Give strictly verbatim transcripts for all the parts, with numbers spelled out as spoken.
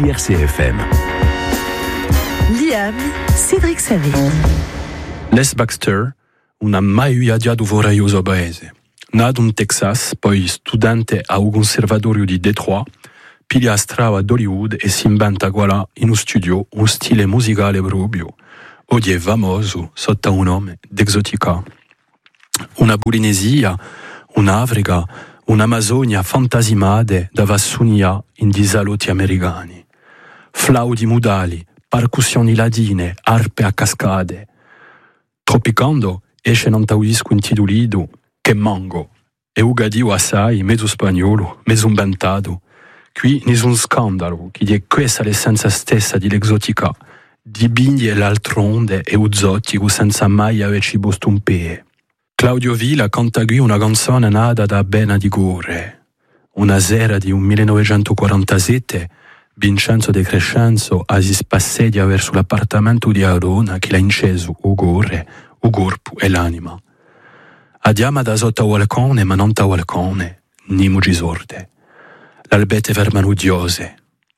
R C F M. L'I A M, Cédric Savé. Les Baxter non ha mai viaggiato fuori dal paese. Nato in Texas, poi studente al Conservatorio di Detroit, piglia la strada ad Hollywood e si inventa qua in uno studio un stile musicale proprio. Oggi è famoso sotto un nome d'Exotica. Una Polinesia, un'Africa, un'Amazonia fantasimate da vassonia in disalotti americani. Flauti modali, percussioni latine, arpe a cascade. Tropicando esce non tauisco intitolito che mango. E ugadio assai, mezzo spagnolo, mezzo inventato. Qui nessun scandalo, che è questa l'essenza stessa di l'exotica. Di bindi e l'altronde e uzzotico senza mai averci posto un pe. Claudio Villa canta qui una canzone nata da Bena di Gore. Una sera di un millenovecentoquarantasette, Vincenzo De Crescenzo ha si spassedia verso l'appartamento di Arona che l'ha inceso o Gore, o corpo e l'anima. Andiamo da sotto al balcone, ma non da balcone, ni mugi sorte. L'albete fermano odiose.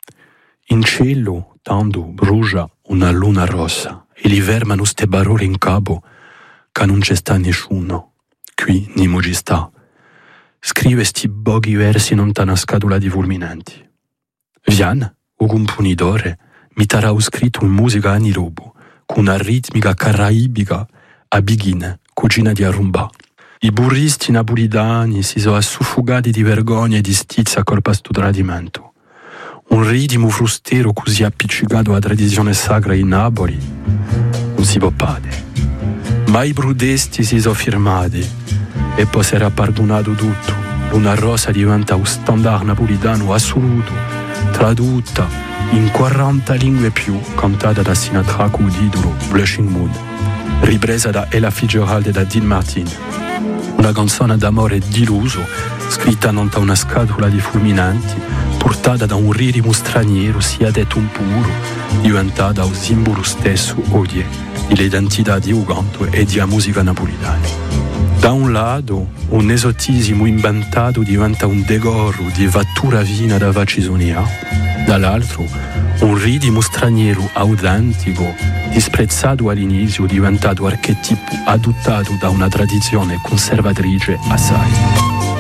In cielo, tanto, brucia una luna rossa e li fermano ste parole in capo che non c'è sta nessuno. Qui ni mugi sta. Scrive sti pochi versi non ta una scatola di fulminanti. Vian, o componitore, mi tarà scritto in musica anni dopo, con una ritmica caraibica a bighine, cucina di arrumba. I burristi napolitani si sono suffogati di vergogna e di stizza a colpa sto tradimento. Un ritmo frustero così appiccicato alla tradizione sacra in Napoli non si può padere. Ma i brudesti si sono firmati e poi si era perdonato tutto. Luna Rosa diventa un standard napolitano assoluto, tradotta in quaranta lingue più, cantata da Sinatra con titolo Blushing Moon, ripresa da Ella Fitzgerald e da Dean Martin. Una canzone d'amore diluso, scritta non da una scatola di fulminanti, portata da un ritmo straniero, sia detto un puro, diventata un simbolo stesso oggi dell'identità di un canto e della musica napolitana. Da un lato, un esotismo inventato diventa un decoro di fattura fina da vacisonia, dall'altro, un ritmo straniero autentico, disprezzato all'inizio, diventato archetipo adottato da una tradizione conservatrice assai.